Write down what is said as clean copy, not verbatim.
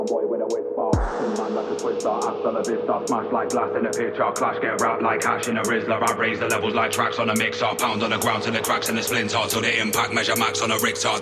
Boy with a whisper, spin man like a twister. Hasta la vista, smash like glass in a picture. Clash, get wrapped like hash in a Rizzler. I raise the levels like tracks on a mixer. Pound on the ground till the cracks and the splinter. Till the impact measure max on a Richter.